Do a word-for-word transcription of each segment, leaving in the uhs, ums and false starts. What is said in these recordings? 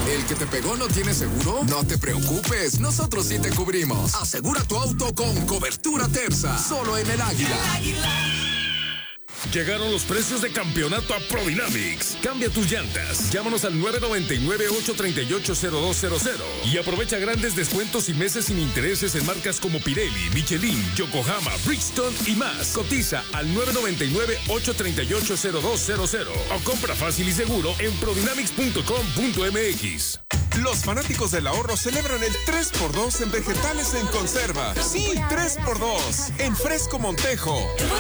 ¿El que te pegó no tiene seguro? No te preocupes, nosotros sí te cubrimos. Asegura tu auto con cobertura Terza, solo en el Águila. El Águila. Llegaron los precios de campeonato a Prodynamics. Cambia tus llantas. Llámanos al nueve nueve nueve, ocho tres ocho, cero dos cero cero y aprovecha grandes descuentos y meses sin intereses en marcas como Pirelli, Michelin, Yokohama, Bridgestone y más. Cotiza al nueve nueve nueve, ocho tres ocho, cero dos cero cero o compra fácil y seguro en prodynamics punto com punto m x. Los fanáticos del ahorro celebran el tres por dos en vegetales en conserva. Sí, tres por dos en Fresco Montejo.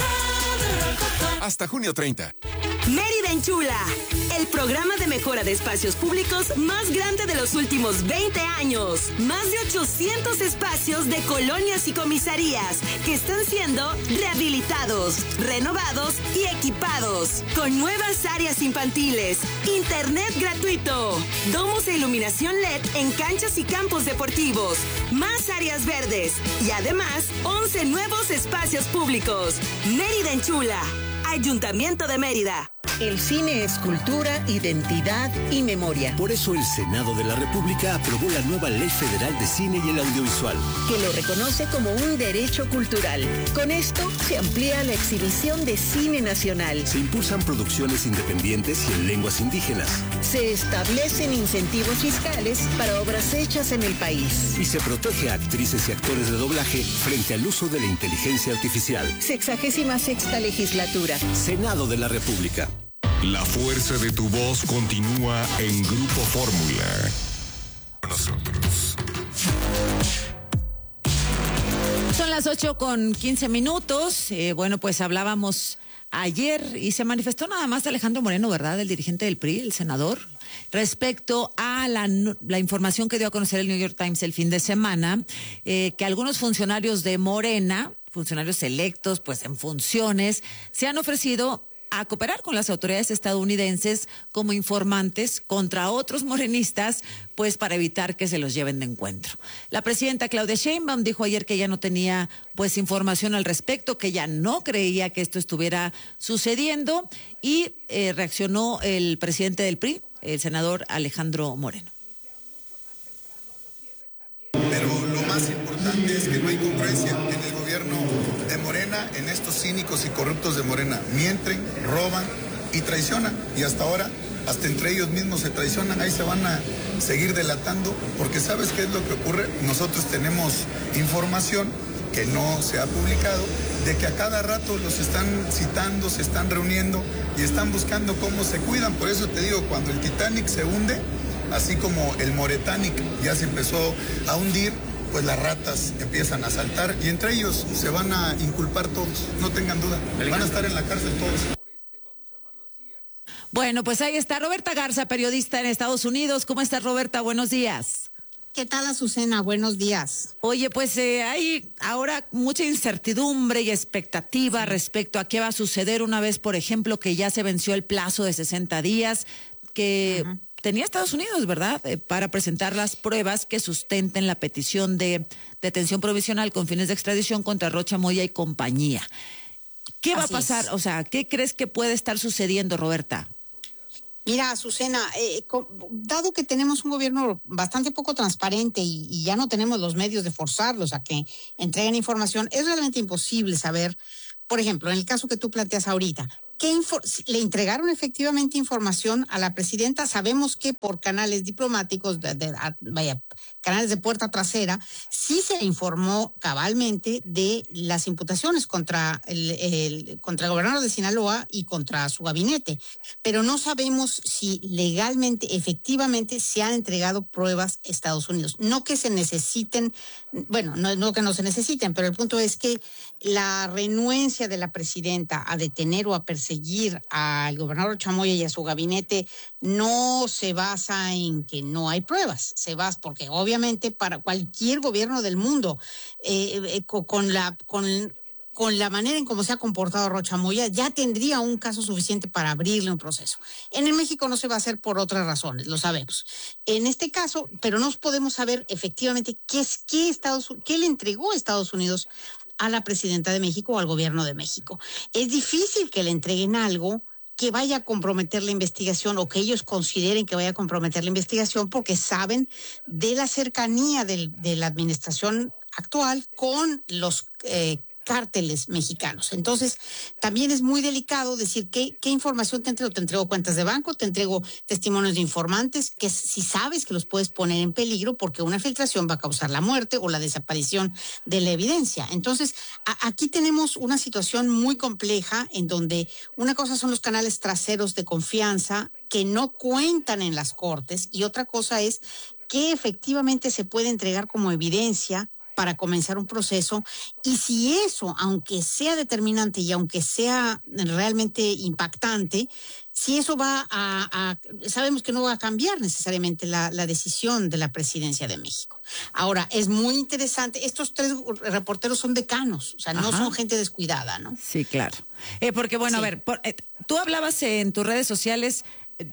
Hasta junio treinta. Mérida Enchula, el programa de mejora de espacios públicos más grande de los últimos veinte años. Más de ochocientos espacios de colonias y comisarías que están siendo rehabilitados, renovados y equipados. Con nuevas áreas infantiles, internet gratuito, domos e iluminación L E D en canchas y campos deportivos, más áreas verdes y además once nuevos espacios públicos. Mérida Enchula, Ayuntamiento de Mérida. El cine es cultura, identidad y memoria. Por eso el Senado de la República aprobó la nueva Ley Federal de Cine y el Audiovisual, que lo reconoce como un derecho cultural. Con esto se amplía la exhibición de cine nacional. Se impulsan producciones independientes y en lenguas indígenas. Se establecen incentivos fiscales para obras hechas en el país. Y se protege a actrices y actores de doblaje frente al uso de la inteligencia artificial. Sexagésima sexta legislatura. Senado de la República. La fuerza de tu voz continúa en Grupo Fórmula. Nosotros. Son las ocho con quince minutos. Eh, bueno, pues hablábamos ayer y se manifestó nada más Alejandro Moreno, ¿verdad? El dirigente del P R I, el senador, respecto a la, la información que dio a conocer el New York Times el fin de semana, eh, que algunos funcionarios de Morena, funcionarios electos, pues en funciones, se han ofrecido a cooperar con las autoridades estadounidenses como informantes contra otros morenistas, pues para evitar que se los lleven de encuentro. La presidenta Claudia Sheinbaum dijo ayer que ella no tenía pues información al respecto, que ella no creía que esto estuviera sucediendo y eh, reaccionó el presidente del P R I, el senador Alejandro Moreno. Pero lo más importante es que no hay congruencia en el gobierno de Morena, en estos cínicos y corruptos de Morena. Mienten, roban y traicionan. Y hasta ahora, hasta entre ellos mismos se traicionan. Ahí se van a seguir delatando, porque ¿sabes qué es lo que ocurre? Nosotros tenemos información que no se ha publicado, de que a cada rato los están citando, se están reuniendo y están buscando cómo se cuidan. Por eso te digo, cuando el Titanic se hunde, así como el Moretanic ya se empezó a hundir, pues las ratas empiezan a saltar y entre ellos se van a inculpar todos, no tengan duda, van a estar en la cárcel todos. Bueno, pues ahí está Roberta Garza, periodista en Estados Unidos. ¿Cómo estás, Roberta? Buenos días. ¿Qué tal, Azucena? Buenos días. Oye, pues eh, hay ahora mucha incertidumbre y expectativa sí. respecto a qué va a suceder una vez, por ejemplo, que ya se venció el plazo de sesenta días, que... Uh-huh. Tenía Estados Unidos, ¿verdad?, eh, para presentar las pruebas que sustenten la petición de detención provisional con fines de extradición contra Rocha Moya y compañía. ¿Qué va Así a pasar? Es. O sea, ¿qué crees que puede estar sucediendo, Roberta? Mira, Azucena, eh, dado que tenemos un gobierno bastante poco transparente y, y ya no tenemos los medios de forzarlos a que entreguen información, es realmente imposible saber, por ejemplo, en el caso que tú planteas ahorita, ¿qué info- le entregaron efectivamente información a la presidenta? Sabemos que por canales diplomáticos, de, de, a, vaya, canales de puerta trasera, sí se informó cabalmente de las imputaciones contra el, el, contra el gobernador de Sinaloa y contra su gabinete, pero no sabemos si legalmente, efectivamente, se han entregado pruebas a Estados Unidos. No que se necesiten, bueno, no, no que no se necesiten, pero el punto es que la renuencia de la presidenta a detener o a perseguir seguir al gobernador Chamoya y a su gabinete no se basa en que no hay pruebas, se basa porque obviamente para cualquier gobierno del mundo eh, eh, con la con con la manera en cómo se ha comportado Rocha Moya, ya tendría un caso suficiente para abrirle un proceso. En el México no se va a hacer por otras razones, lo sabemos. En este caso, pero no podemos saber efectivamente qué es qué Estados qué le entregó a Estados Unidos a la presidenta de México o al gobierno de México. Es difícil que le entreguen algo que vaya a comprometer la investigación o que ellos consideren que vaya a comprometer la investigación porque saben de la cercanía del, de la administración actual con los eh, cárteles mexicanos. Entonces, también es muy delicado decir qué, qué información te entrego. Te entrego cuentas de banco, te entrego testimonios de informantes, que si sabes que los puedes poner en peligro porque una filtración va a causar la muerte o la desaparición de la evidencia. Entonces, a, aquí tenemos una situación muy compleja en donde una cosa son los canales traseros de confianza que no cuentan en las cortes y otra cosa es que efectivamente se puede entregar como evidencia para comenzar un proceso, y si eso, aunque sea determinante y aunque sea realmente impactante, si eso va a, a sabemos que no va a cambiar necesariamente la, la decisión de la presidencia de México. Ahora, es muy interesante, estos tres reporteros son decanos, o sea, no Ajá. son gente descuidada, ¿no? Sí, claro. Eh, porque, bueno, sí. a ver, por, eh, tú hablabas en tus redes sociales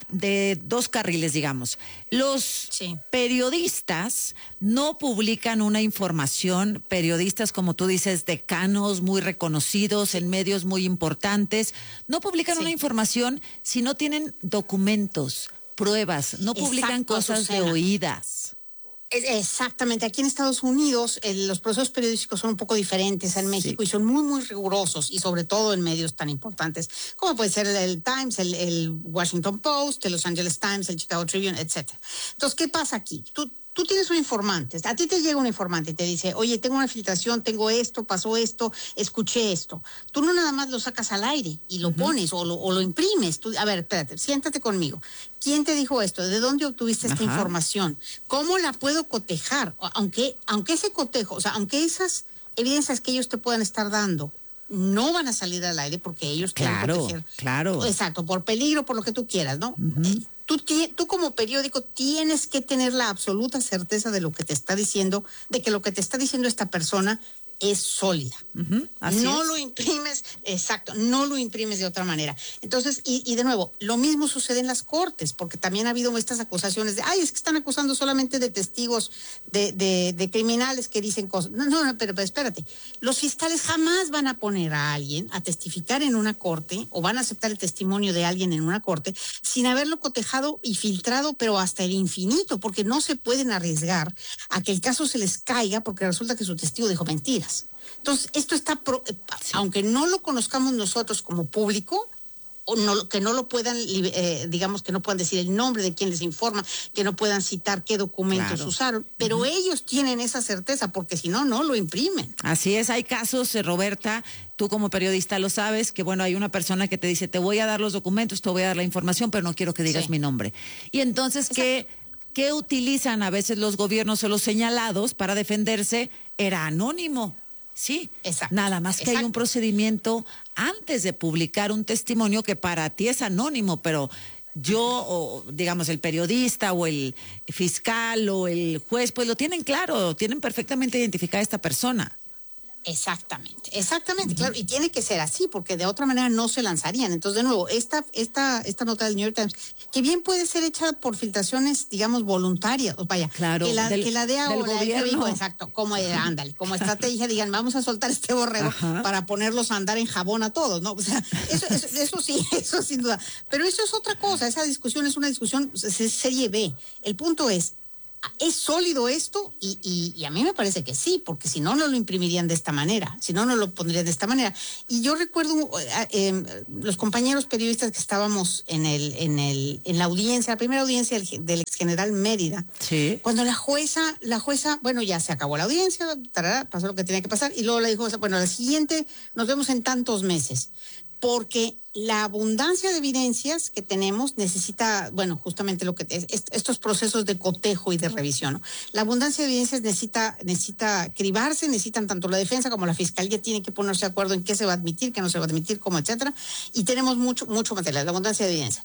de dos carriles, digamos. Los sí. periodistas no publican una información, periodistas, como tú dices, decanos, muy reconocidos, en medios muy importantes, no publican sí. una información si no tienen documentos, pruebas, no publican Exacto, cosas Susana. de oídas. Exactamente. Aquí en Estados Unidos eh, los procesos periodísticos son un poco diferentes en México sí. y son muy, muy rigurosos y sobre todo en medios tan importantes como puede ser el, el Times, el, el Washington Post, el Los Angeles Times, el Chicago Tribune, etcétera. Entonces, ¿qué pasa aquí? Tú Tú tienes un informante, a ti te llega un informante y te dice, oye, tengo una filtración, tengo esto, pasó esto, escuché esto. Tú no nada más lo sacas al aire y lo uh-huh. pones o lo, o lo imprimes. Tú, a ver, espérate, siéntate conmigo. ¿Quién te dijo esto? ¿De dónde obtuviste esta Ajá. información? ¿Cómo la puedo cotejar? Aunque, aunque ese cotejo, o sea, aunque esas evidencias que ellos te puedan estar dando no van a salir al aire porque ellos claro, quieren proteger. Claro, Exacto, por peligro, por lo que tú quieras, ¿no? Uh-huh. Tú, tú como periódico tienes que tener la absoluta certeza de lo que te está diciendo, de que lo que te está diciendo esta persona es sólida. Uh-huh, no es. lo imprimes, exacto, no lo imprimes de otra manera. Entonces, y, y de nuevo, lo mismo sucede en las cortes, porque también ha habido estas acusaciones de, ay, es que están acusando solamente de testigos, de, de, de criminales que dicen cosas. No, no, no pero, pero espérate, los fiscales jamás van a poner a alguien a testificar en una corte o van a aceptar el testimonio de alguien en una corte sin haberlo cotejado y filtrado, pero hasta el infinito, porque no se pueden arriesgar a que el caso se les caiga porque resulta que su testigo dijo mentiras. Entonces, esto está, pro, sí. aunque no lo conozcamos nosotros como público, o no, que no lo puedan, eh, digamos, que no puedan decir el nombre de quien les informa, que no puedan citar qué documentos claro. usaron, pero uh-huh. ellos tienen esa certeza, porque si no, no lo imprimen. Así es, hay casos, eh, Roberta, tú como periodista lo sabes, que bueno, hay una persona que te dice, te voy a dar los documentos, te voy a dar la información, pero no quiero que digas sí. mi nombre. Y entonces, ¿qué, ¿qué utilizan a veces los gobiernos o los señalados para defenderse? Era anónimo, sí, Exacto. nada más que Exacto. hay un procedimiento antes de publicar un testimonio que para ti es anónimo, pero yo, o digamos el periodista o el fiscal o el juez, pues lo tienen claro, tienen perfectamente identificada a esta persona. Exactamente, exactamente, uh-huh. claro, y tiene que ser así, porque de otra manera no se lanzarían. Entonces, de nuevo, esta, esta, esta nota del New York Times, que bien puede ser hecha por filtraciones, digamos, voluntarias, o vaya, claro, que la, del, que la D E A o la F B I, exacto, como eh, ándale, como estrategia, digan, vamos a soltar este borrego Ajá. para ponerlos a andar en jabón a todos, ¿no? O sea, eso, eso, eso sí, eso sin duda. Pero eso es otra cosa, esa discusión es una discusión serie B. El punto es, ¿es sólido esto? Y, y, y a mí me parece que sí, porque si no, no lo imprimirían de esta manera, si no, no lo pondrían de esta manera. Y yo recuerdo eh, eh, los compañeros periodistas que estábamos en el, en el, en la audiencia, la primera audiencia del, del ex general Mérida, sí. cuando la jueza, la jueza, bueno, ya se acabó la audiencia, tarará, pasó lo que tenía que pasar, y luego le dijo, bueno, la siguiente nos vemos en tantos meses. Porque la abundancia de evidencias que tenemos necesita, bueno, justamente lo que es, es, estos procesos de cotejo y de revisión, ¿no? La abundancia de evidencias necesita, necesita cribarse, necesitan tanto la defensa como la fiscalía tienen que ponerse de acuerdo en qué se va a admitir, qué no se va a admitir, cómo, etcétera. Y tenemos mucho, mucho material, la abundancia de evidencia.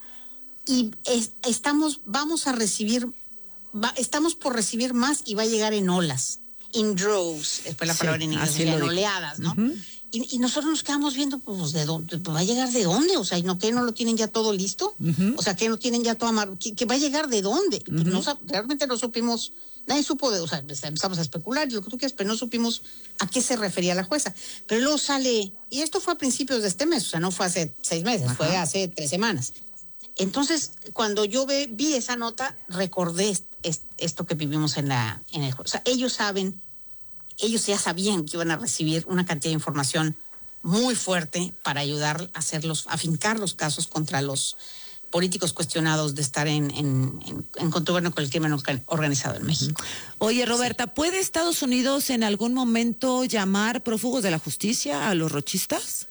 Y es, estamos, vamos a recibir, va, estamos por recibir más y va a llegar en olas, in droves, después la palabra sí, en inglés, en oleadas, ¿no? Uh-huh. Y, y nosotros nos quedamos viendo, pues, ¿de dónde? Pues, ¿va a llegar de dónde? O sea, ¿no que no lo tienen ya todo listo? Uh-huh. O sea, ¿que no tienen ya todo amarrado? ¿Que, que va a llegar de dónde? Uh-huh. Pues no, realmente no supimos Nadie supo, de, o sea, empezamos a especular y lo que tú quieras, pero no supimos a qué se refería la jueza. Pero luego sale, y esto fue a principios de este mes, o sea, no fue hace seis meses, Ajá. fue hace tres semanas. Entonces, cuando yo ve, vi esa nota, recordé est, est, esto que vivimos en la, en el, o sea, ellos saben, ellos ya sabían que iban a recibir una cantidad de información muy fuerte para ayudar a hacerlos, a afincar los casos contra los políticos cuestionados de estar en, en, en, en contubernio con el crimen organizado en México. Oye, Roberta, sí. ¿puede Estados Unidos en algún momento llamar prófugos de la justicia a los rochistas?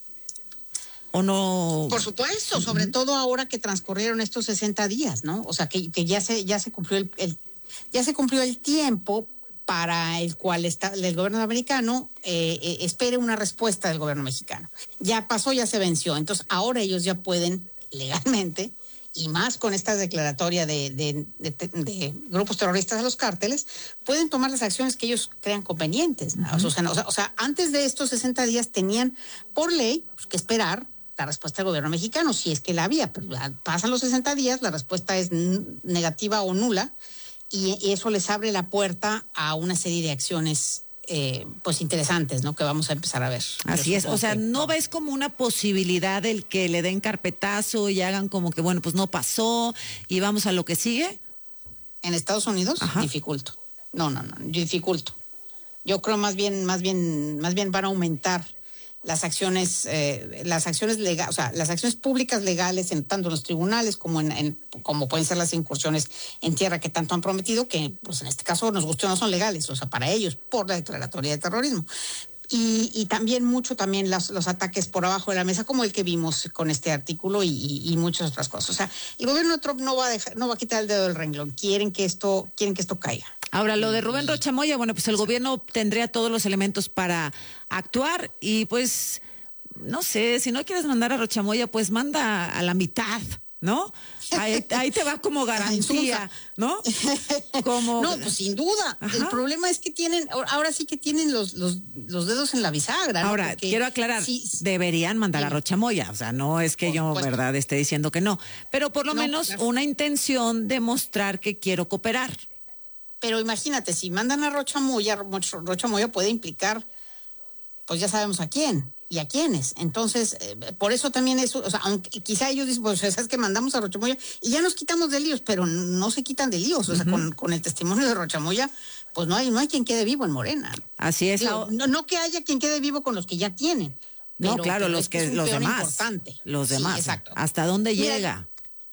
¿O no? Por supuesto, uh-huh. sobre todo ahora que transcurrieron estos sesenta días, ¿no? O sea, que, que ya se ya se cumplió el, el ya se cumplió el tiempo para el cual está el gobierno americano eh, eh, espere una respuesta del gobierno mexicano. Ya pasó, ya se venció. Entonces, ahora ellos ya pueden legalmente, y más con esta declaratoria de, de, de, de, de grupos terroristas de los cárteles, pueden tomar las acciones que ellos crean convenientes, ¿no? Uh-huh. o, sea, o, sea, o sea, antes de estos sesenta días tenían por ley pues, que esperar la respuesta del gobierno mexicano, si es que la había, pero pasan los sesenta días, la respuesta es negativa o nula, y, y eso les abre la puerta a una serie de acciones Eh, pues interesantes, ¿no? Que vamos a empezar a ver. Así es, o sea, ¿no ves como una posibilidad el que le den carpetazo y hagan como que, bueno, pues no pasó y vamos a lo que sigue? En Estados Unidos, Ajá. dificulto. No, no, no, dificulto. Yo creo más bien, más bien, más bien van a aumentar las acciones, eh, las acciones legales, o sea, las acciones públicas legales en tanto en los tribunales como en, en como pueden ser las incursiones en tierra que tanto han prometido, que pues en este caso nos guste o no son legales, o sea, para ellos, por la declaratoria de terrorismo. Y, y también mucho también los, los ataques por abajo de la mesa, como el que vimos con este artículo y, y, y muchas otras cosas. O sea, el gobierno de Trump no va a dejar, no va a quitar el dedo del renglón. Quieren que esto, quieren que esto caiga. Ahora, lo de Rubén Rocha Moya, bueno, pues el gobierno tendría todos los elementos para actuar y pues, no sé, si no quieres mandar a Rocha Moya, pues manda a la mitad, ¿no? Ahí, ahí te va como garantía, ¿no? Como... No, pues sin duda. Ajá. El problema es que tienen, ahora sí que tienen los, los, los dedos en la bisagra, ¿no? Ahora, Porque quiero aclarar, sí, deberían mandar sí. a Rocha Moya, o sea, no es que por yo, supuesto. verdad, esté diciendo que no, pero por lo no, menos claro. una intención de mostrar que quiero cooperar. Pero imagínate, si mandan a Rocha Moya, Rocha Moya puede implicar, pues ya sabemos a quién y a quiénes. Entonces, eh, por eso también eso, o sea, aunque quizá ellos dicen, pues es que mandamos a Rocha Moya y ya nos quitamos de líos, pero no se quitan de líos. O sea, uh-huh. con, con el testimonio de Rocha Moya, pues no hay, no hay quien quede vivo en Morena. Así es. Digo, no, no que haya quien quede vivo con los que ya tienen. No, pero, claro, pero los que, es los demás. Importante. Los demás. Sí, exacto. ¿Hasta dónde Mira, llega?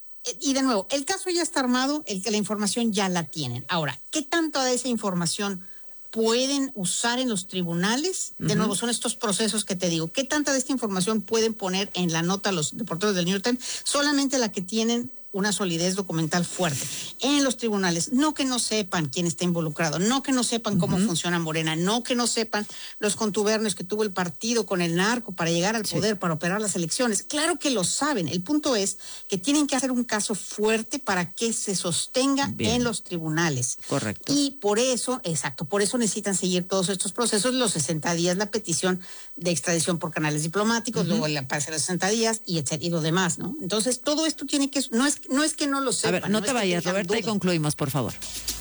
Y de nuevo, el caso ya está armado, el que la información ya la tienen. Ahora, ¿qué tanto de esa información pueden usar en los tribunales? De uh-huh. nuevo, son estos procesos que te digo. ¿Qué tanta de esta información pueden poner en la nota los reporteros del New York Times? Solamente la que tienen una solidez documental fuerte en los tribunales. No que no sepan quién está involucrado, no que no sepan cómo uh-huh. funciona Morena, no que no sepan los contubernios que tuvo el partido con el narco para llegar al poder, sí. para operar las elecciones. Claro que lo saben. El punto es que tienen que hacer un caso fuerte para que se sostenga Bien. en los tribunales. Correcto. Y por eso, exacto, por eso necesitan seguir todos estos procesos, los sesenta días, la petición de extradición por canales diplomáticos, uh-huh. luego el pase de los sesenta días y, etcétera, y lo demás, ¿no? Entonces, todo esto tiene que, no es No es que no lo sepan. A ver, no, no te vayas, Roberta, duda. Y concluimos, por favor.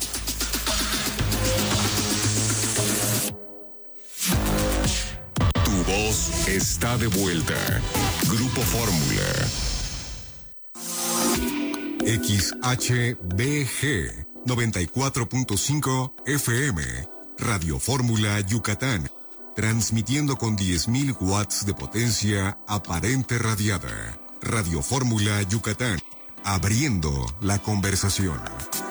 Tu voz está de vuelta. Grupo Fórmula. X H B G noventa y cuatro punto cinco F M. Radio Fórmula Yucatán. Transmitiendo con diez mil watts de potencia aparente radiada. Radio Fórmula Yucatán. Abriendo la conversación.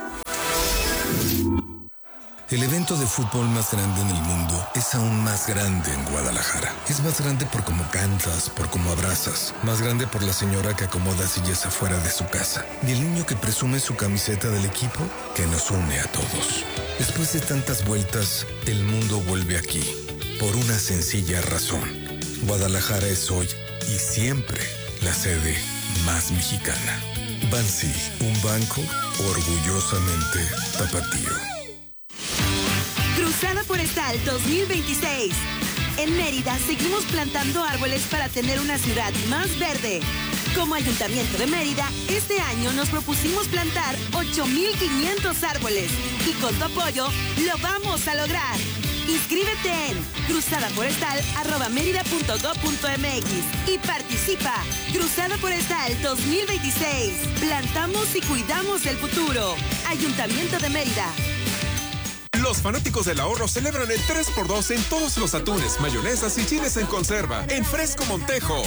El evento de fútbol más grande en el mundo es aún más grande en Guadalajara. Es más grande por cómo cantas, por cómo abrazas. Más grande por la señora que acomoda sillas afuera de su casa. Y el niño que presume su camiseta del equipo que nos une a todos. Después de tantas vueltas, el mundo vuelve aquí. Por una sencilla razón. Guadalajara es hoy y siempre la sede más mexicana. Bansi, un banco orgullosamente tapatío. Cruzada Forestal dos mil veintiséis. En Mérida seguimos plantando árboles para tener una ciudad más verde. Como Ayuntamiento de Mérida, este año nos propusimos plantar ocho mil quinientos árboles y con tu apoyo lo vamos a lograr. Inscríbete en cruzadaforestal arroba mérida punto gob punto mx y participa. Cruzada Forestal dos mil veintiséis. Plantamos y cuidamos el futuro. Ayuntamiento de Mérida. Los fanáticos del ahorro celebran el tres por dos en todos los atunes, mayonesas y chiles en conserva. En Fresco Montejo.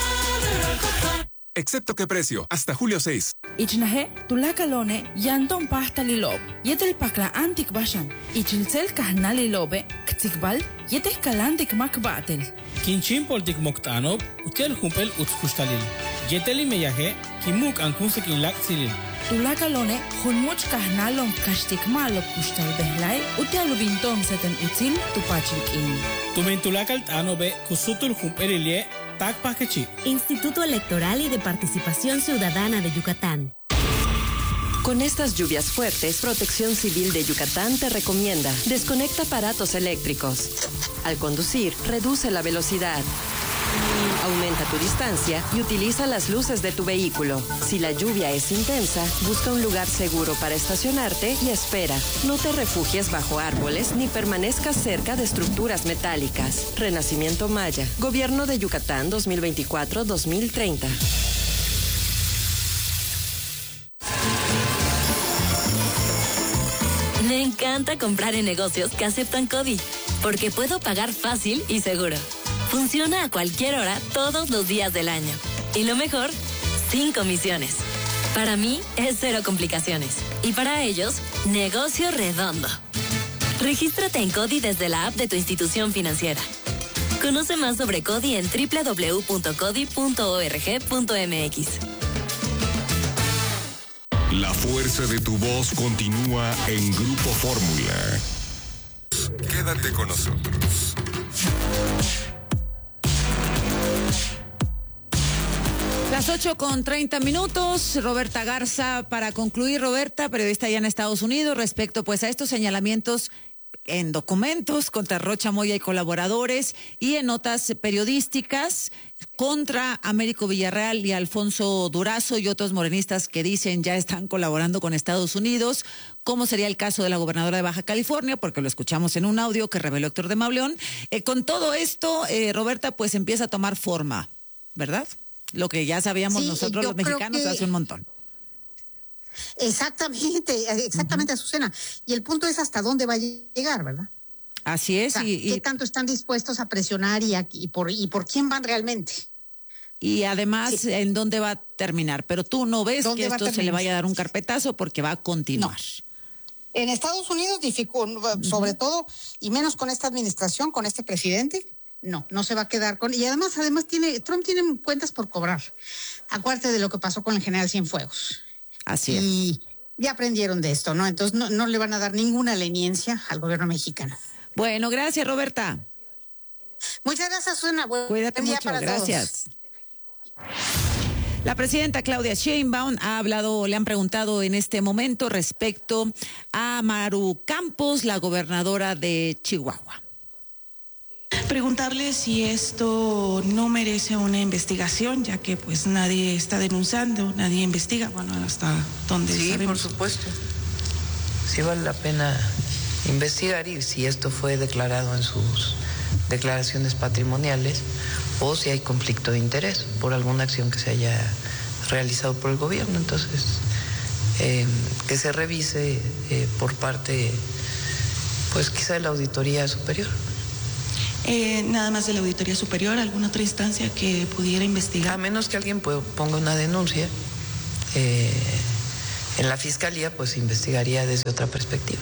Excepto qué precio, hasta julio seis. Ichnahe, tulakalone, yanton pasta lilob. Yetel pakla antik bashan. Ichilsel kahna lilobe, ktikbal, yetes kalantik makbatel. Kinchin poltik moktanob, utel humpel utskustalil. Yeteli meyahe, kimuk ankun sekin lak silil. Tulakalone, hunmuch kahna lom kashtik malo kustal behlai, utel bintom seten util tupachilkin. Tumen tulakal tanobe, kusutul humpelilie, Instituto Electoral y de Participación Ciudadana de Yucatán. Con estas lluvias fuertes, Protección Civil de Yucatán te recomienda: desconecta aparatos eléctricos. Al conducir, reduce la velocidad. Aumenta tu distancia y utiliza las luces de tu vehículo. Si la lluvia es intensa, busca un lugar seguro para estacionarte y espera. No te refugies bajo árboles ni permanezcas cerca de estructuras metálicas. Renacimiento Maya. Gobierno de Yucatán dos mil veinticuatro a dos mil treinta. Me encanta comprar en negocios que aceptan CODI, porque puedo pagar fácil y seguro. Funciona a cualquier hora, todos los días del año. Y lo mejor, sin comisiones. Para mí, es cero complicaciones. Y para ellos, negocio redondo. Regístrate en CODI desde la app de tu institución financiera. Conoce más sobre CODI en doble u doble u doble u punto codi punto org punto mx. La fuerza de tu voz continúa en Grupo Fórmula. Quédate con nosotros. Las ocho con treinta minutos, Roberta Garza, para concluir, Roberta, periodista allá en Estados Unidos, respecto pues a estos señalamientos en documentos contra Rocha Moya y colaboradores y en notas periodísticas contra Américo Villarreal y Alfonso Durazo y otros morenistas que dicen ya están colaborando con Estados Unidos, como sería el caso de la gobernadora de Baja California, porque lo escuchamos en un audio que reveló Héctor de Mauleón. Eh, con todo esto, eh, Roberta, pues empieza a tomar forma, ¿verdad? Lo que ya sabíamos sí, nosotros los mexicanos que... hace un montón. Exactamente, exactamente, uh-huh. Azucena. Y el punto es hasta dónde va a llegar, ¿verdad? Así es. O sea, y, ¿qué y... tanto están dispuestos a presionar y, a, y, por, y por quién van realmente? Y además, sí. ¿En dónde va a terminar? Pero tú no ves que esto se le vaya a dar un carpetazo porque va a continuar. No. En Estados Unidos, uh-huh. sobre todo, y menos con esta administración, con este presidente, no, no se va a quedar con... Y además, además tiene Trump tiene cuentas por cobrar. Acuérdate de lo que pasó con el general Cienfuegos. Así es. Y ya aprendieron de esto, ¿no? Entonces no, no le van a dar ninguna leniencia al gobierno mexicano. Bueno, gracias, Roberta. Muchas gracias, Susana. Buen Cuídate día mucho, para gracias. Todos. La presidenta Claudia Sheinbaum ha hablado, le han preguntado en este momento respecto a Maru Campos, la gobernadora de Chihuahua. Preguntarle si esto no merece una investigación, ya que pues nadie está denunciando, nadie investiga, bueno, hasta donde sí, sabemos. Sí, por supuesto. Sí vale la pena investigar y si esto fue declarado en sus declaraciones patrimoniales o si hay conflicto de interés por alguna acción que se haya realizado por el gobierno. Entonces, eh, que se revise eh, por parte, pues quizá de la Auditoría Superior. Eh, nada más de la Auditoría Superior, alguna otra instancia que pudiera investigar. A menos que alguien ponga una denuncia eh, en la Fiscalía, pues investigaría desde otra perspectiva.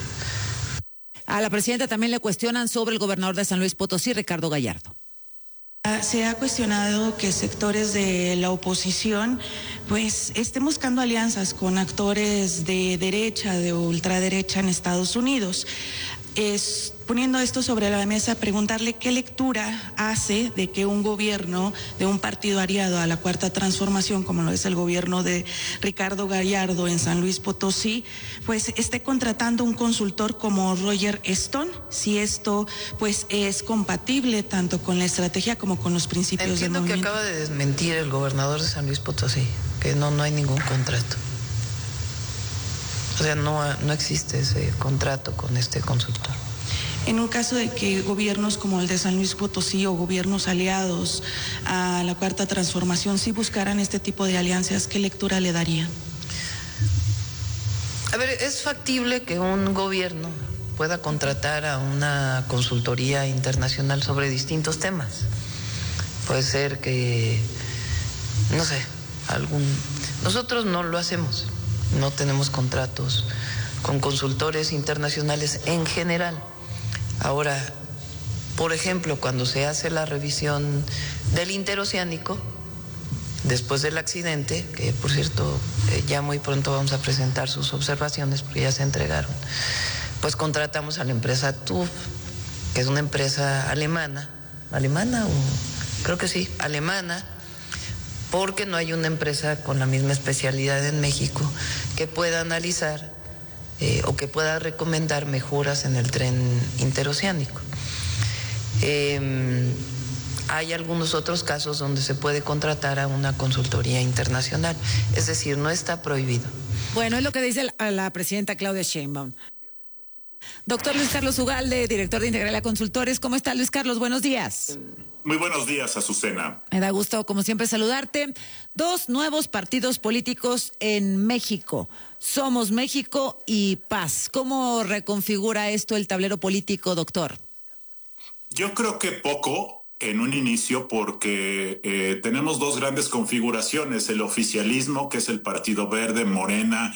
A la presidenta también le cuestionan sobre el gobernador de San Luis Potosí, Ricardo Gallardo. Se ha cuestionado que sectores de la oposición pues estén buscando alianzas con actores de derecha, de ultraderecha en Estados Unidos. es, poniendo esto sobre la mesa, preguntarle qué lectura hace de que un gobierno de un partido aliado a la Cuarta Transformación, como lo es el gobierno de Ricardo Gallardo en San Luis Potosí, pues esté contratando un consultor como Roger Stone, si esto pues es compatible tanto con la estrategia como con los principios Entiendo del movimiento. que acaba de desmentir el gobernador de San Luis Potosí, que no, no hay ningún contrato. O sea, no, no existe ese contrato con este consultor. En un caso de que gobiernos como el de San Luis Potosí o gobiernos aliados a la Cuarta Transformación sí buscaran este tipo de alianzas, ¿qué lectura le darían? A ver, es factible que un gobierno pueda contratar a una consultoría internacional sobre distintos temas. Puede ser que, no sé, algún... Nosotros no lo hacemos. No tenemos contratos con consultores internacionales en general. Ahora, por ejemplo, cuando se hace la revisión del interoceánico, después del accidente, que por cierto ya muy pronto vamos a presentar sus observaciones porque ya se entregaron, pues contratamos a la empresa T U F, que es una empresa alemana, alemana o creo que sí, alemana, porque no hay una empresa con la misma especialidad en México que pueda analizar eh, o que pueda recomendar mejoras en el tren interoceánico. Eh, hay algunos otros casos donde se puede contratar a una consultoría internacional, es decir, no está prohibido. Bueno, es lo que dice la, la presidenta Claudia Sheinbaum. Doctor Luis Carlos Ugalde, director de Integralia Consultores. ¿Cómo está, Luis Carlos? Buenos días. Muy buenos días, Azucena. Me da gusto, como siempre, saludarte. Dos nuevos partidos políticos en México. Somos México y Paz. ¿Cómo reconfigura esto el tablero político, doctor? Yo creo que poco en un inicio porque eh, tenemos dos grandes configuraciones. El oficialismo, que es el Partido Verde, Morena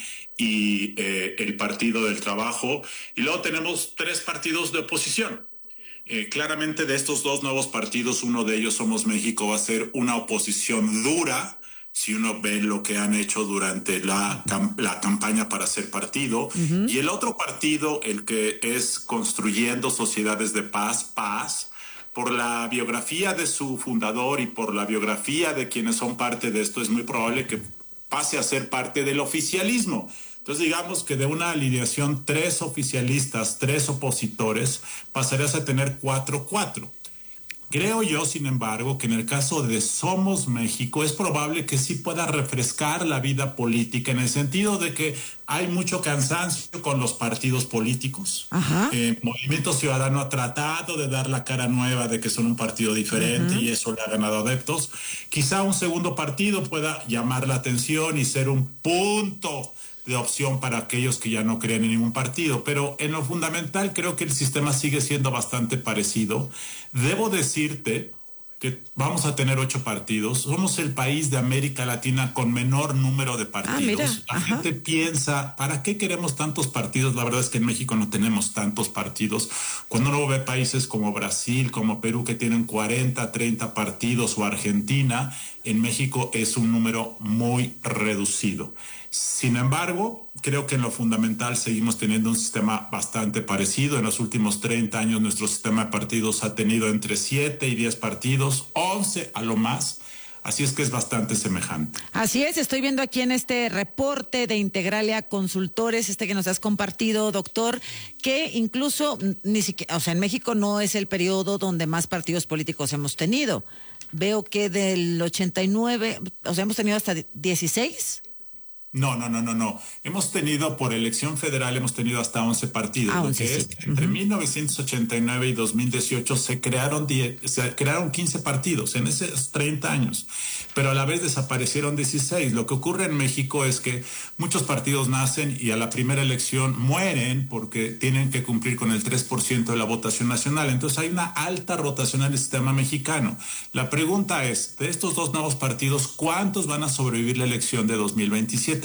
y eh, el Partido del Trabajo. Y luego tenemos tres partidos de oposición. Eh, claramente de estos dos nuevos partidos, uno de ellos, Somos México, va a ser una oposición dura, si uno ve lo que han hecho durante la, la campaña para ser partido. Uh-huh. Y el otro partido, el que es Construyendo Sociedades de Paz, Paz, por la biografía de su fundador y por la biografía de quienes son parte de esto, es muy probable que pase a ser parte del oficialismo. Entonces, digamos que de una alineación tres oficialistas, tres opositores, pasarías a tener cuatro, cuatro. Creo yo, sin embargo, que en el caso de Somos México es probable que sí pueda refrescar la vida política, en el sentido de que hay mucho cansancio con los partidos políticos. Ajá. Eh, Movimiento Ciudadano ha tratado de dar la cara nueva de que son un partido diferente. Ajá. Y eso le ha ganado adeptos. Quizá un segundo partido pueda llamar la atención y ser un punto de opción para aquellos que ya no creen en ningún partido, pero en lo fundamental creo que el sistema sigue siendo bastante parecido. Debo decirte que vamos a tener ocho partidos. Somos el país de América Latina con menor número de partidos. Ah, mira. La Ajá. gente piensa, ¿para qué queremos tantos partidos? La verdad es que en México no tenemos tantos partidos. Cuando uno ve países como Brasil, como Perú, que tienen cuarenta, treinta partidos, o Argentina, en México es un número muy reducido. Sin embargo, creo que en lo fundamental seguimos teniendo un sistema bastante parecido. En los últimos treinta años nuestro sistema de partidos ha tenido entre siete y diez partidos, once a lo más. Así es que es bastante semejante. Así es, estoy viendo aquí en este reporte de Integralia Consultores, este que nos has compartido, doctor, que incluso ni siquiera, o sea, en México no es el periodo donde más partidos políticos hemos tenido. Veo que del ochenta y nueve, o sea, hemos tenido hasta dieciséis. No, no, no, no, no. Hemos tenido, por elección federal, hemos tenido hasta once partidos. Ah, lo que sí. es que entre uh-huh. mil novecientos ochenta y nueve y dos mil dieciocho se crearon, diez, se crearon quince partidos en esos treinta años, pero a la vez desaparecieron dieciséis. Lo que ocurre en México es que muchos partidos nacen y a la primera elección mueren porque tienen que cumplir con el tres por ciento de la votación nacional. Entonces hay una alta rotación en el sistema mexicano. La pregunta es, de estos dos nuevos partidos, ¿cuántos van a sobrevivir la elección de dos mil veintisiete?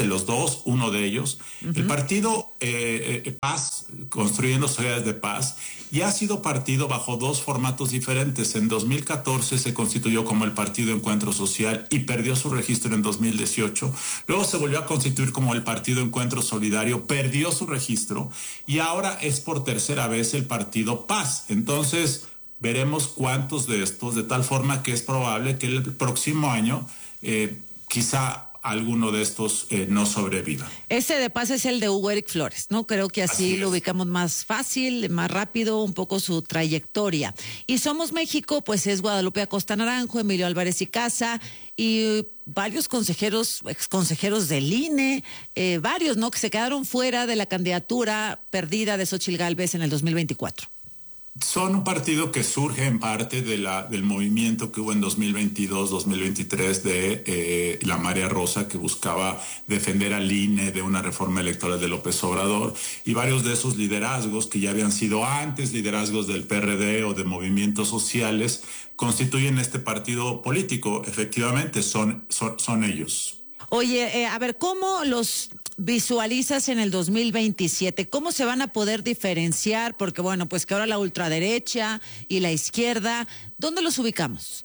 presidente, los dos, uno de ellos. Uh-huh. El partido eh, eh, Paz, Construyendo Sociedades de Paz, ya ha sido partido bajo dos formatos diferentes. En dos mil catorce se constituyó como el Partido Encuentro Social y perdió su registro en dos mil dieciocho. Luego se volvió a constituir como el Partido Encuentro Solidario, perdió su registro y ahora es por tercera vez el Partido Paz. Entonces veremos cuántos de estos, de tal forma que es probable que el próximo año eh, quizá alguno de estos eh, no sobreviva. Ese de Paz es el de Hugo Eric Flores, ¿no? Creo que así, así lo ubicamos más fácil, más rápido, un poco su trayectoria. Y Somos México, pues es Guadalupe Acosta Naranjo, Emilio Álvarez y Casa, y varios consejeros, exconsejeros del I N E, eh, varios, ¿no? Que se quedaron fuera de la candidatura perdida de Xóchitl Gálvez en el dos mil veinticuatro. Son un partido que surge en parte de la, del movimiento que hubo en dos mil veintidós, dos mil veintitrés de eh, la Marea Rosa, que buscaba defender al I N E de una reforma electoral de López Obrador, y varios de esos liderazgos que ya habían sido antes liderazgos del P R D o de movimientos sociales constituyen este partido político. Efectivamente, son, son, son ellos. Oye, eh, a ver, ¿cómo los visualizas en el dos mil veintisiete? ¿Cómo se van a poder diferenciar? Porque bueno, pues que ahora la ultraderecha y la izquierda, ¿dónde los ubicamos?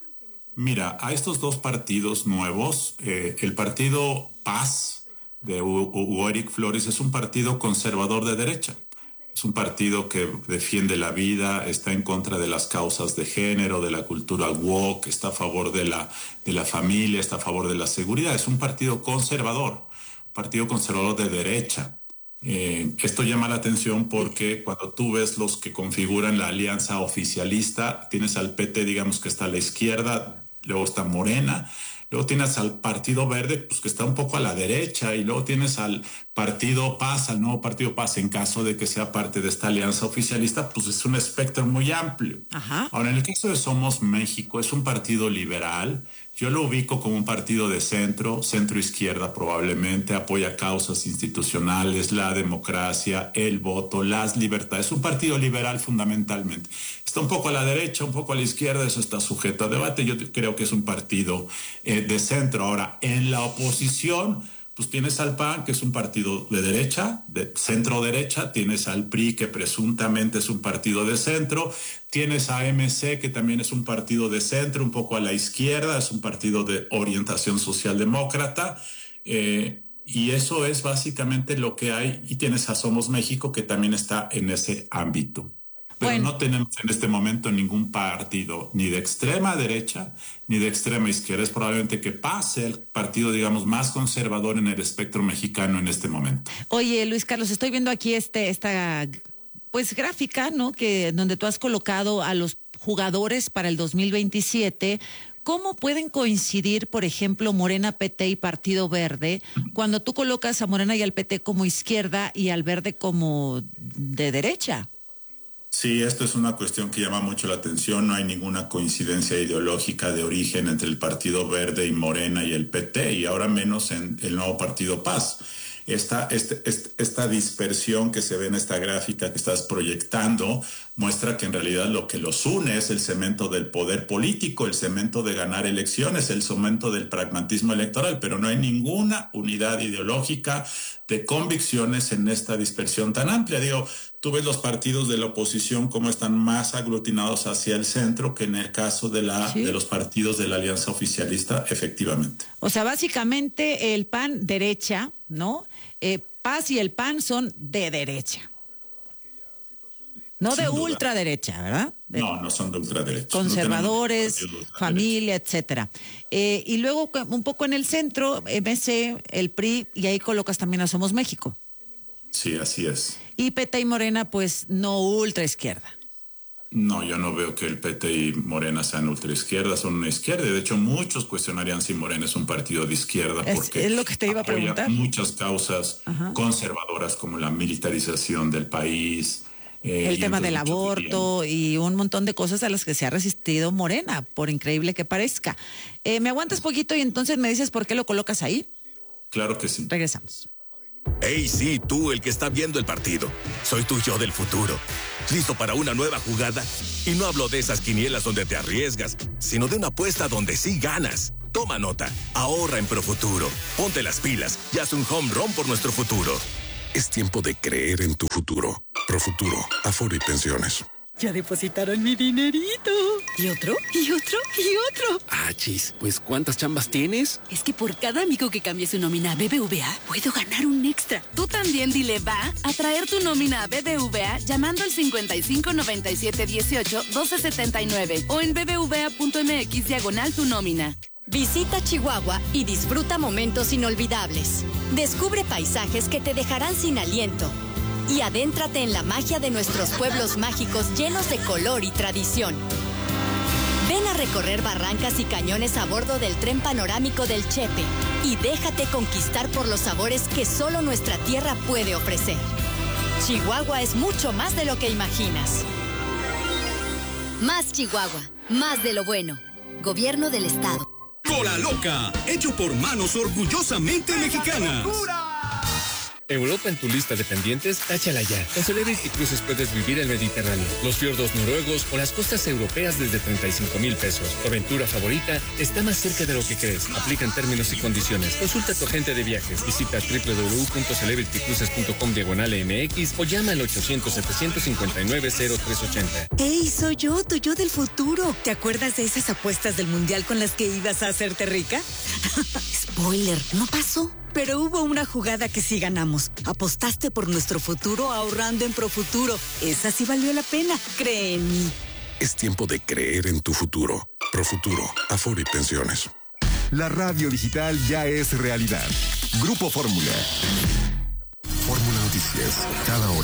Mira, a estos dos partidos nuevos, eh, el partido Paz de Hugo Eric Flores es un partido conservador de derecha. Es un partido que defiende la vida, está en contra de las causas de género, de la cultura woke, está a favor de la, de la familia, está a favor de la seguridad. Es un partido conservador, un partido conservador de derecha. Eh, esto llama la atención porque cuando tú ves los que configuran la alianza oficialista, tienes al P T, digamos, que está a la izquierda, luego está Morena, luego tienes al Partido Verde, pues que está un poco a la derecha, y luego tienes al Partido Paz, al nuevo Partido Paz, en caso de que sea parte de esta alianza oficialista, pues es un espectro muy amplio. Ajá. Ahora, en el caso de Somos México, es un partido liberal. Yo lo ubico como un partido de centro, centro-izquierda probablemente, apoya causas institucionales, la democracia, el voto, las libertades. Es un partido liberal fundamentalmente. Está un poco a la derecha, un poco a la izquierda, eso está sujeto a debate. Yo creo que es un partido eh, de centro. Ahora, en la oposición, pues tienes al P A N, que es un partido de derecha, de centro-derecha, tienes al P R I, que presuntamente es un partido de centro, tienes a M C, que también es un partido de centro, un poco a la izquierda, es un partido de orientación socialdemócrata, eh, y eso es básicamente lo que hay, y tienes a Somos México, que también está en ese ámbito. Pero bueno, no tenemos en este momento ningún partido ni de extrema derecha ni de extrema izquierda. Es probablemente que pase el partido, digamos, más conservador en el espectro mexicano en este momento. Oye, Luis Carlos, estoy viendo aquí este esta pues gráfica, ¿no? Que donde tú has colocado a los jugadores para el dos mil veintisiete. ¿Cómo pueden coincidir, por ejemplo, Morena, P T y Partido Verde, cuando tú colocas a Morena y al P T como izquierda y al Verde como de derecha? Sí, esto es una cuestión que llama mucho la atención. No hay ninguna coincidencia ideológica de origen entre el Partido Verde y Morena y el P T, y ahora menos en el nuevo Partido Paz. Esta, este, este, esta dispersión que se ve en esta gráfica que estás proyectando muestra que en realidad lo que los une es el cemento del poder político, el cemento de ganar elecciones, el cemento del pragmatismo electoral, pero no hay ninguna unidad ideológica de convicciones en esta dispersión tan amplia. Digo, tú ves los partidos de la oposición como están más aglutinados hacia el centro que en el caso de, la, ¿sí? de los partidos de la alianza oficialista, efectivamente. O sea, básicamente el P A N derecha, ¿no? Eh, Paz y el P A N son de derecha. No Sin de duda. ultraderecha, ¿verdad? De no, no son de ultraderecha. Conservadores, no familia, etcétera. Eh, y luego un poco en el centro, M C, el P R I, y ahí colocas también a Somos México. Sí, así es. Y P T y Morena, pues no ultra izquierda. No, yo no veo que el P T y Morena sean ultraizquierda, son una izquierda. De hecho, muchos cuestionarían si Morena es un partido de izquierda porque es, es lo que te iba a preguntar. Muchas causas Ajá. conservadoras como la militarización del país. Eh, el tema del aborto y un montón de cosas a las que se ha resistido Morena, por increíble que parezca. Eh, ¿Me aguantas poquito y entonces me dices por qué lo colocas ahí? Claro que sí. Regresamos. Hey, sí, tú, el que está viendo el partido. Soy tu yo del futuro. ¿Listo para una nueva jugada? Y no hablo de esas quinielas donde te arriesgas, sino de una apuesta donde sí ganas. Toma nota. Ahorra en Profuturo. Ponte las pilas y haz un home run por nuestro futuro. Es tiempo de creer en tu futuro. Profuturo, Afore y Pensiones. Ya depositaron mi dinerito. ¿Y otro? ¿Y otro? ¿Y otro? Ah, chis, pues ¿cuántas chambas tienes? Es que por cada amigo que cambie su nómina a B B V A, puedo ganar un extra. Tú también dile va a traer tu nómina a B B V A llamando al cincuenta y cinco noventa y siete dieciocho doce setenta y nueve o en bbva.mx diagonal tu nómina. Visita Chihuahua y disfruta momentos inolvidables. Descubre paisajes que te dejarán sin aliento. Y adéntrate en la magia de nuestros pueblos mágicos llenos de color y tradición. Ven a recorrer barrancas y cañones a bordo del tren panorámico del Chepe y déjate conquistar por los sabores que solo nuestra tierra puede ofrecer. Chihuahua es mucho más de lo que imaginas. Más Chihuahua, más de lo bueno. Gobierno del Estado. Cola Loca, hecho por manos orgullosamente mexicanas. Europa en tu lista de pendientes, táchala ya. Con Celebrity Cruises puedes vivir el Mediterráneo, los fiordos noruegos o las costas europeas desde treinta y cinco mil pesos. Tu aventura favorita está más cerca de lo que crees. Aplican términos y condiciones. Consulta a tu agente de viajes. Visita doble u doble u doble u punto celebrity cruises punto com diagonal M X o llama al ochocientos setecientos cincuenta y nueve cero tres ochenta. ¡Ey, soy yo, tu yo del futuro! ¿Te acuerdas de esas apuestas del mundial con las que ibas a hacerte rica? Spoiler, no pasó. Pero hubo una jugada que sí ganamos. Apostaste por nuestro futuro ahorrando en Profuturo. Esa sí valió la pena, cree en mí. Es tiempo de creer en tu futuro. Profuturo, Afore y Pensiones. La radio digital ya es realidad. Grupo Fórmula. Fórmula Noticias, cada hora.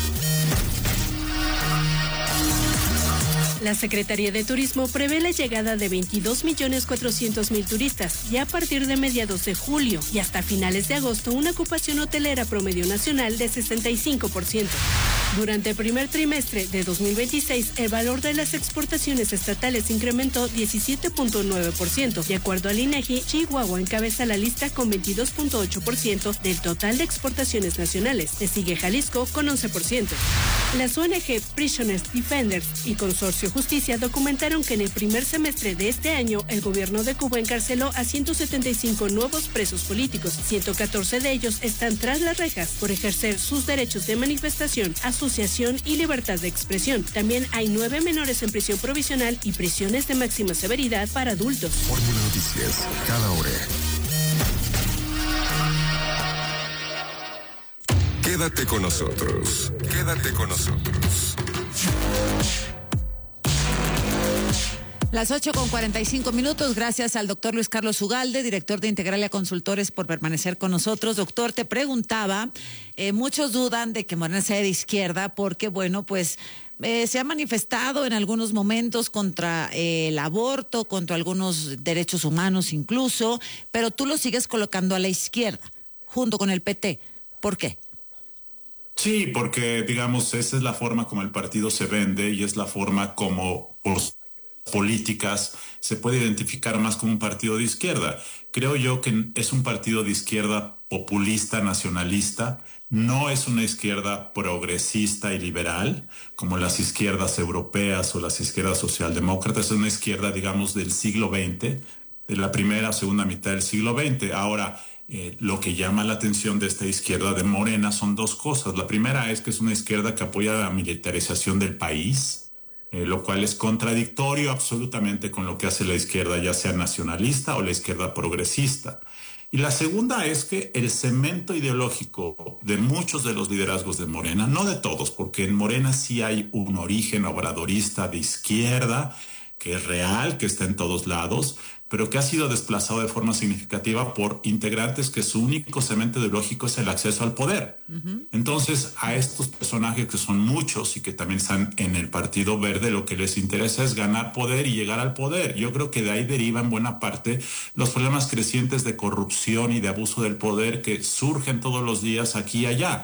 La Secretaría de Turismo prevé la llegada de veintidós millones cuatrocientos mil turistas y a partir de mediados de julio y hasta finales de agosto una ocupación hotelera promedio nacional de sesenta y cinco por ciento. Durante el primer trimestre de dos mil veintiséis, el valor de las exportaciones estatales incrementó diecisiete punto nueve por ciento. De acuerdo al INEGI, Chihuahua encabeza la lista con veintidós punto ocho por ciento del total de exportaciones nacionales. Le sigue Jalisco con once por ciento. Las O N G Prisoners Defenders y Consorcio Justicia documentaron que en el primer semestre de este año el gobierno de Cuba encarceló a ciento setenta y cinco nuevos presos políticos. ciento catorce de ellos están tras las rejas por ejercer sus derechos de manifestación, asociación y libertad de expresión. También hay nueve menores en prisión provisional y prisiones de máxima severidad para adultos. Fórmula Noticias, cada hora. Quédate con nosotros. Quédate con nosotros. Las ocho con cuarenta y cinco minutos. Gracias al doctor Luis Carlos Ugalde, director de Integralia Consultores, por permanecer con nosotros. Doctor, te preguntaba, eh, muchos dudan de que Morena sea de izquierda porque, bueno, pues eh, se ha manifestado en algunos momentos contra eh, el aborto, contra algunos derechos humanos incluso, pero tú lo sigues colocando a la izquierda, junto con el P T. ¿Por qué? Sí, porque, digamos, esa es la forma como el partido se vende y es la forma como por políticas se puede identificar más como un partido de izquierda. Creo yo que es un partido de izquierda populista, nacionalista, no es una izquierda progresista y liberal como las izquierdas europeas o las izquierdas socialdemócratas, es una izquierda, digamos, del siglo veinte, de la primera o segunda mitad del siglo veinte. Ahora, eh, lo que llama la atención de esta izquierda de Morena son dos cosas. La primera es que es una izquierda que apoya la militarización del país, Eh, lo cual es contradictorio absolutamente con lo que hace la izquierda, ya sea nacionalista o la izquierda progresista. Y la segunda es que el cemento ideológico de muchos de los liderazgos de Morena, no de todos, porque en Morena sí hay un origen obradorista de izquierda, que es real, que está en todos lados, pero que ha sido desplazado de forma significativa por integrantes que su único cemento ideológico es el acceso al poder. Uh-huh. Entonces, a estos personajes que son muchos y que también están en el Partido Verde, lo que les interesa es ganar poder y llegar al poder. Yo creo que de ahí derivan buena parte los problemas crecientes de corrupción y de abuso del poder que surgen todos los días aquí y allá.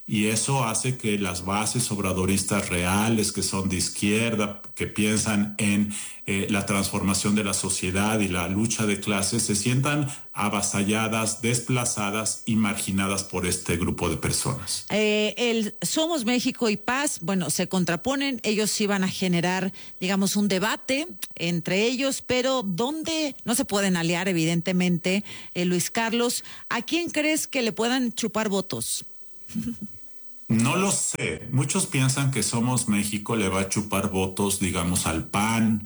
y eso hace que las bases obradoristas reales, que son de izquierda, que piensan en eh, la transformación de la sociedad y la lucha de clases, se sientan avasalladas, desplazadas y marginadas por este grupo de personas. Eh, el Somos México y Paz, bueno, se contraponen, ellos iban a generar, digamos, un debate entre ellos, pero ¿dónde no se pueden aliar, evidentemente, eh, Luis Carlos? ¿A quién crees que le puedan chupar votos? No lo sé. Muchos piensan que Somos México le va a chupar votos, digamos, al P A N,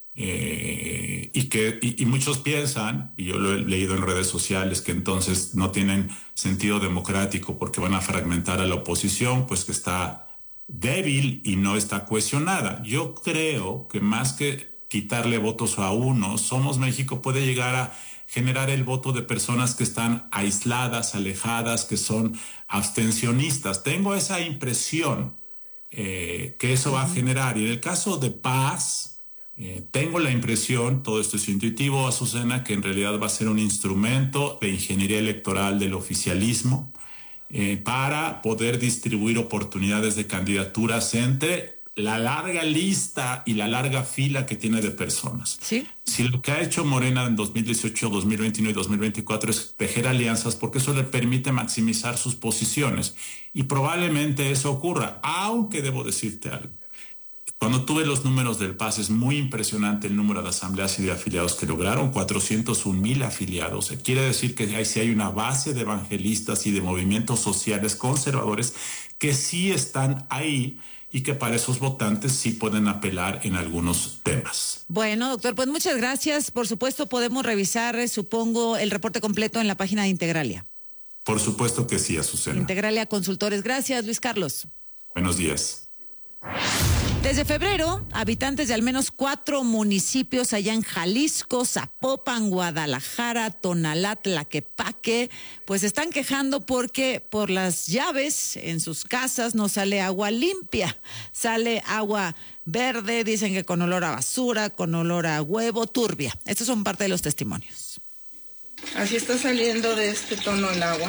eh, y que y, y muchos piensan, y yo lo he leído en redes sociales, que entonces no tienen sentido democrático porque van a fragmentar a la oposición, pues que está débil y no está cohesionada. Yo creo que más que quitarle votos a uno, Somos México puede llegar a generar el voto de personas que están aisladas, alejadas, que son abstencionistas. Tengo esa impresión eh, que eso va a generar. Y en el caso de Paz, eh, tengo la impresión, todo esto es intuitivo, Azucena, que en realidad va a ser un instrumento de ingeniería electoral del oficialismo eh, para poder distribuir oportunidades de candidaturas entre la larga lista y la larga fila que tiene de personas. ¿Sí? Si lo que ha hecho Morena en dos mil dieciocho, dos mil veintiuno y dos mil veinticuatro es tejer alianzas, porque eso le permite maximizar sus posiciones. Y probablemente eso ocurra, aunque debo decirte algo. Cuando tuve los números del P A S, es muy impresionante el número de asambleas y de afiliados que lograron, cuatrocientos un mil afiliados. Quiere decir que hay, sí hay una base de evangelistas y de movimientos sociales conservadores que sí están ahí, y que para esos votantes sí pueden apelar en algunos temas. Bueno, doctor, pues muchas gracias. Por supuesto, podemos revisar, eh, supongo, el reporte completo en la página de Integralia. Por supuesto que sí, Azucena. Integralia Consultores. Gracias, Luis Carlos. Buenos días. Desde febrero, habitantes de al menos cuatro municipios allá en Jalisco, Zapopan, Guadalajara, Tonalá, Tlaquepaque, pues están quejando porque por las llaves en sus casas no sale agua limpia, sale agua verde, dicen que con olor a basura, con olor a huevo, turbia. Estos son parte de los testimonios. Así está saliendo de este tono el agua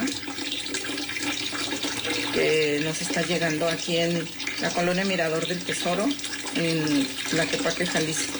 que nos está llegando aquí en la colonia Mirador del Tesoro, en Tlaquepaque, Jalisco.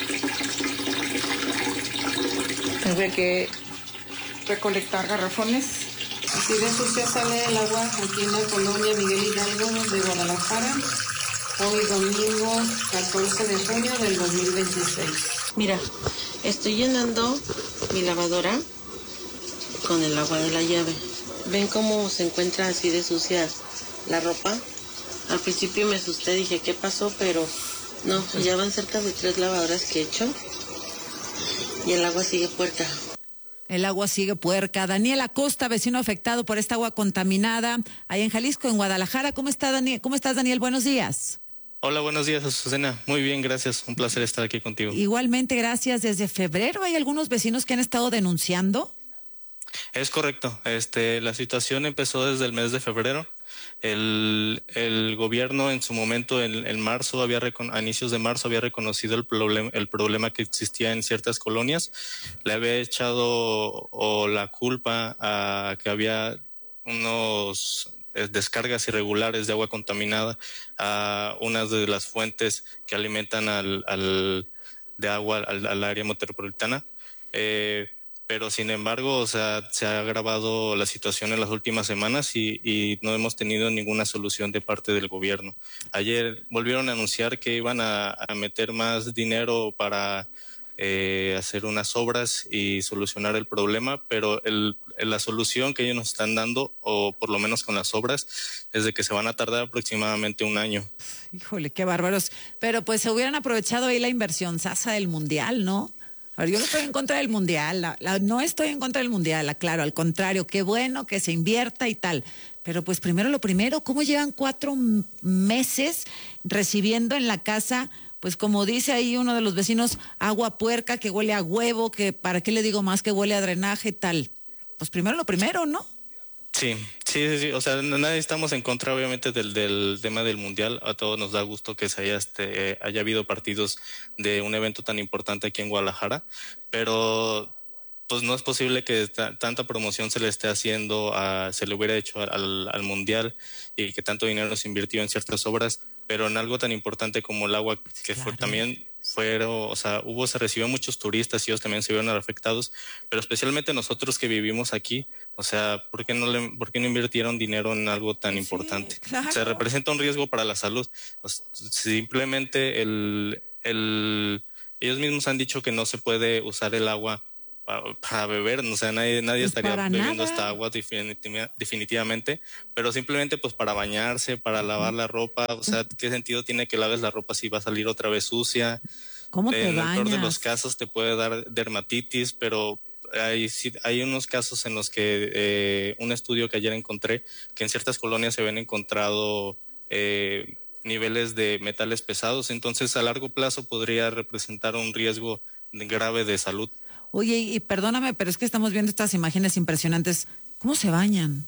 Tuve que recolectar garrafones. Así de sucia sale el agua aquí en la colonia Miguel Hidalgo de Guadalajara, hoy domingo catorce de junio del dos mil veintiséis. Mira, estoy llenando mi lavadora con el agua de la llave. ¿Ven cómo se encuentra así de sucia la ropa? Al principio me asusté, dije, ¿qué pasó? Pero no, ya van cerca de tres lavadoras que he hecho y el agua sigue puerca. El agua sigue puerca. Daniel Acosta, vecino afectado por esta agua contaminada, ahí en Jalisco, en Guadalajara. ¿Cómo está Daniel? ¿Cómo estás, Daniel? Buenos días. Hola, buenos días, Azucena. Muy bien, gracias. Un placer estar aquí contigo. Igualmente, gracias. Desde febrero hay algunos vecinos que han estado denunciando. Es correcto. Este, la situación empezó desde el mes de febrero. El, el gobierno en su momento, en, en marzo, había a inicios de marzo, había reconocido el problema, el problema que existía en ciertas colonias. Le había echado o la culpa a que había unos descargas irregulares de agua contaminada a una de las fuentes que alimentan al, al de agua al, al área metropolitana. Eh, Pero sin embargo, o sea, se ha agravado la situación en las últimas semanas y, y no hemos tenido ninguna solución de parte del gobierno. Ayer volvieron a anunciar que iban a, a meter más dinero para eh, hacer unas obras y solucionar el problema, pero el, la solución que ellos nos están dando, o por lo menos con las obras, es de que se van a tardar aproximadamente un año. Híjole, qué bárbaros. Pero pues se hubieran aprovechado ahí la inversión sasa del Mundial, ¿no? A ver, yo no estoy en contra del Mundial, la, la, no estoy en contra del Mundial, claro, al contrario, qué bueno que se invierta y tal. Pero pues primero lo primero, ¿cómo llevan cuatro m- meses recibiendo en la casa, pues como dice ahí uno de los vecinos, agua puerca que huele a huevo, que para qué le digo más que huele a drenaje y tal? Pues primero lo primero, ¿no? Sí, sí, sí, sí. O sea, nadie estamos en contra, obviamente, del, del tema del Mundial. A todos nos da gusto que se haya, este, haya habido partidos de un evento tan importante aquí en Guadalajara, pero pues no es posible que t- tanta promoción se le esté haciendo, a, se le hubiera hecho al, al Mundial y que tanto dinero se invirtió en ciertas obras, pero en algo tan importante como el agua, que claro. fue también fueron, o sea, hubo, se recibió muchos turistas y ellos también se vieron afectados, pero especialmente nosotros que vivimos aquí, o sea, ¿por qué no le, por qué no invirtieron dinero en algo tan sí, importante? Claro. Se representa un riesgo para la salud. O sea, simplemente el, el, ellos mismos han dicho que no se puede usar el agua para, para beber, o sea, nadie, nadie pues estaría bebiendo nada. esta agua definitiva, definitivamente, pero simplemente pues para bañarse, para lavar la ropa, o sea, ¿qué sentido tiene que laves la ropa si va a salir otra vez sucia? ¿Cómo te en bañas? el peor de los casos te puede dar dermatitis, pero hay, hay unos casos en los que eh, un estudio que ayer encontré, que en ciertas colonias se habían encontrado eh, niveles de metales pesados, entonces a largo plazo podría representar un riesgo grave de salud. Oye, y perdóname, pero es que estamos viendo estas imágenes impresionantes. ¿Cómo se bañan?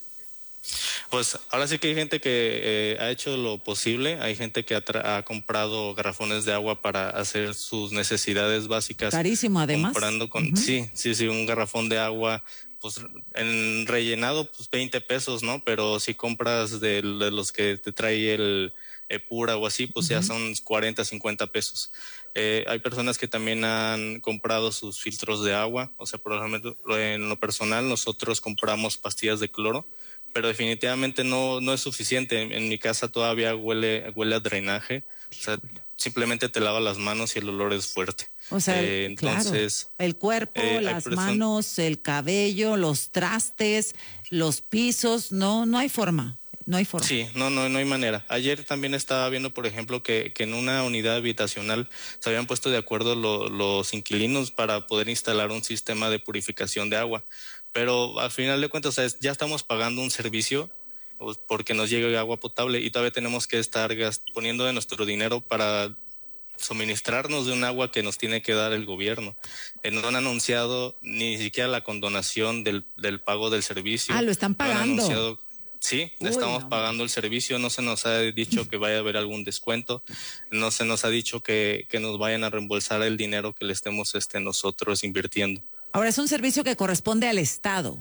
Pues ahora sí que hay gente que eh, ha hecho lo posible, hay gente que ha, tra- ha comprado garrafones de agua para hacer sus necesidades básicas. Carísimo, además. Comprando con, uh-huh. Sí, sí, sí, un garrafón de agua, pues en rellenado, pues veinte pesos, ¿no? Pero si compras de, de los que te trae el Epura o así, pues uh-huh. ya son cuarenta, cincuenta pesos. Eh, hay personas que también han comprado sus filtros de agua, o sea, por ejemplo, en lo personal nosotros compramos pastillas de cloro, pero definitivamente no, no es suficiente. En, en mi casa todavía huele, huele a drenaje, o sea, simplemente te lavas las manos y el olor es fuerte. O sea, eh, entonces, claro, el cuerpo, eh, las person- manos, el cabello, los trastes, los pisos, no, no hay forma. No hay forma. Sí, no, no, no hay manera. Ayer también estaba viendo, por ejemplo, que, que en una unidad habitacional se habían puesto de acuerdo lo, los inquilinos para poder instalar un sistema de purificación de agua. Pero al final de cuentas, o sea, ya estamos pagando un servicio porque nos llegue agua potable y todavía tenemos que estar gast- poniendo de nuestro dinero para suministrarnos de un agua que nos tiene que dar el gobierno. Eh, no han anunciado ni siquiera la condonación del, del pago del servicio. Ah, lo están pagando. No han anunciado. Sí, Uy, estamos no. pagando el servicio, no se nos ha dicho que vaya a haber algún descuento, no se nos ha dicho que, que nos vayan a reembolsar el dinero que le estemos este, nosotros invirtiendo. Ahora, es un servicio que corresponde al Estado.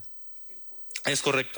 Es correcto.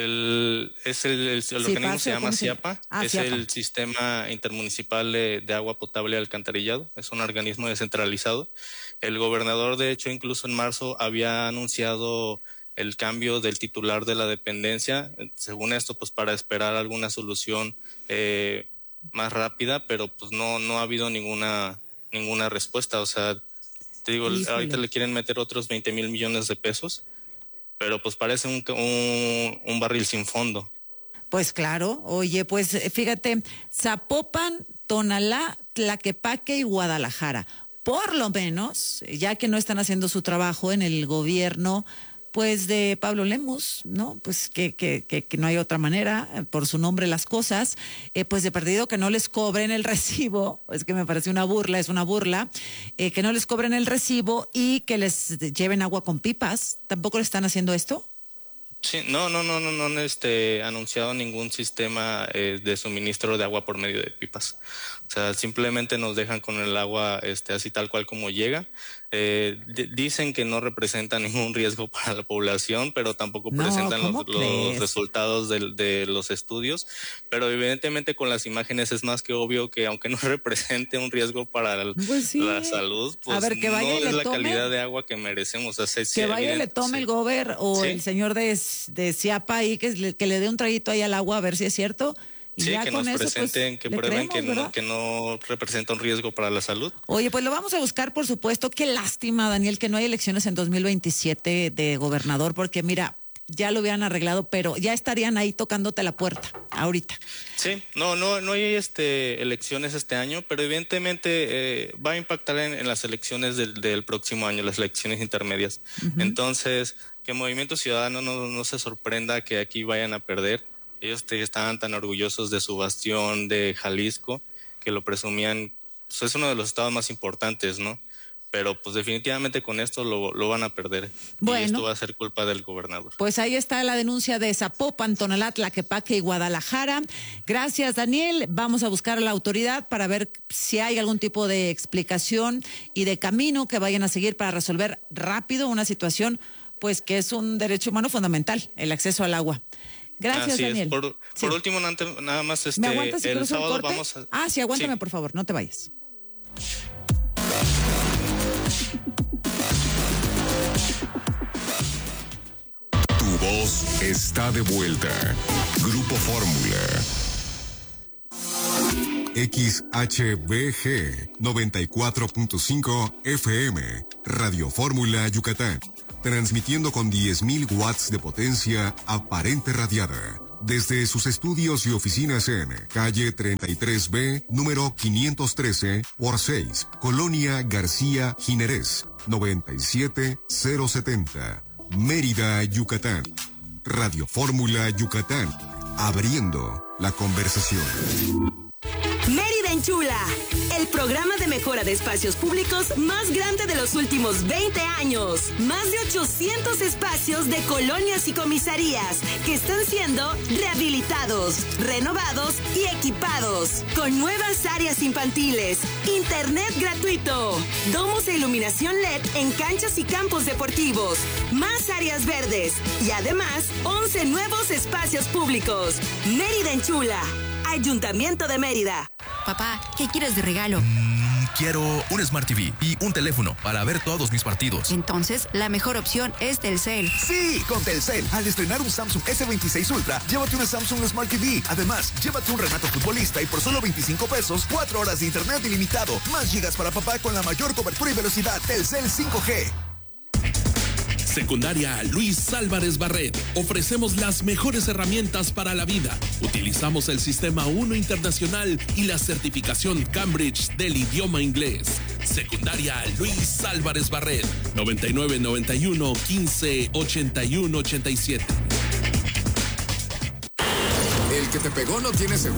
El, es el, el, el sí, organismo se llama CIAPA, ah, es CIAPA. El Sistema Intermunicipal de, de Agua Potable y Alcantarillado, es un organismo descentralizado. El gobernador, de hecho, incluso en marzo había anunciado el cambio del titular de la dependencia, según esto, pues para esperar alguna solución eh, más rápida, pero pues no, no ha habido ninguna, ninguna respuesta. O sea, te digo, Híjole. ahorita le quieren meter otros veinte mil millones de pesos, pero pues parece un, un, un barril sin fondo. Pues claro, oye, pues fíjate, Zapopan, Tonalá, Tlaquepaque y Guadalajara, por lo menos, ya que no están haciendo su trabajo en el gobierno, pues de Pablo Lemus, ¿no? Pues que, que, que, que no hay otra manera, por su nombre las cosas, eh, pues de perdido que no les cobren el recibo, es que me parece una burla, es una burla, eh, que no les cobren el recibo y que les lleven agua con pipas. ¿Tampoco le están haciendo esto? Sí, no, no, no, no, no han este, anunciado ningún sistema eh, de suministro de agua por medio de pipas. O sea, simplemente nos dejan con el agua este, así tal cual como llega. Eh, d- dicen que no representa ningún riesgo para la población, pero tampoco no, presentan los, los resultados de, de los estudios. Pero evidentemente con las imágenes es más que obvio que aunque no represente un riesgo para el, pues sí. la salud, pues A ver, que vaya no y es le la tome, calidad de agua que merecemos. O sea, que vaya y le tome sí. el gober o ¿Sí? el señor de, de Ciapa ahí, que le, que le dé un traguito ahí al agua a ver si es cierto. Y sí, ya que con nos eso, presenten, pues, que creemos, prueben que no, que no representa un riesgo para la salud. Oye, pues lo vamos a buscar, por supuesto. Qué lástima, Daniel, que no hay elecciones en dos mil veintisiete de gobernador, porque mira, ya lo hubieran arreglado, pero ya estarían ahí tocándote la puerta ahorita. Sí, no, no, no hay este elecciones este año, pero evidentemente eh, va a impactar en, en las elecciones del, del próximo año, las elecciones intermedias. Uh-huh. Entonces, que Movimiento Ciudadano no, no se sorprenda que aquí vayan a perder. Ellos te, estaban tan orgullosos de su bastión de Jalisco, que lo presumían, pues es uno de los estados más importantes, ¿no? pero pues definitivamente con esto lo, lo van a perder. Bueno. Y esto va a ser culpa del gobernador. Pues ahí está la denuncia de Zapopan, Tonalá, Tlaquepaque y Guadalajara. Gracias, Daniel. Vamos a buscar a la autoridad para ver si hay algún tipo de explicación y de camino que vayan a seguir para resolver rápido una situación, pues que es un derecho humano fundamental, el acceso al agua. Gracias, Así Daniel. Es. Por, sí. por último, nada más este, ¿Me aguantas si el cruzo el sábado corte? vamos a... Ah, sí, aguántame, sí. por favor, no te vayas. Tu voz está de vuelta. Grupo Fórmula. X H B G noventa y cuatro punto cinco F M, Radio Fórmula Yucatán, transmitiendo con diez mil watts de potencia aparente radiada. Desde sus estudios y oficinas en calle treinta y tres B, número quinientos trece por seis, Colonia García Jiménez, noventa y siete mil setenta, Mérida, Yucatán. Radio Fórmula Yucatán, abriendo la conversación. Mérida Enchula, el programa de mejora de espacios públicos más grande de los últimos veinte años. Más de ochocientos espacios de colonias y comisarías que están siendo rehabilitados, renovados y equipados. Con nuevas áreas infantiles, internet gratuito, domos e iluminación L E D en canchas y campos deportivos, más áreas verdes y además once nuevos espacios públicos. Mérida Enchula, Ayuntamiento de Mérida. Papá, ¿qué quieres de regalo? Mm, quiero un Smart T V y un teléfono para ver todos mis partidos. Entonces, la mejor opción es Telcel. Sí, con Telcel. Al estrenar un Samsung S veintiséis Ultra, llévate una Samsung Smart T V. Además, llévate un Renato Futbolista y por solo veinticinco pesos, cuatro horas de internet ilimitado. Más gigas para papá con la mayor cobertura y velocidad. Telcel cinco G. Secundaria Luis Álvarez Barret. Ofrecemos las mejores herramientas para la vida. Utilizamos el Sistema uno Internacional y la certificación Cambridge del idioma inglés. Secundaria Luis Álvarez Barret. noventa y nueve noventa y uno quince ochenta y uno ochenta y siete. El que te pegó no tiene seguro.